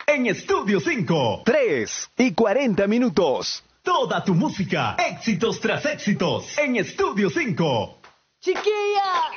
en Estudio 5. 3:40. Toda tu música, éxitos tras éxitos, en Estudio 5. ¡Chiquilla!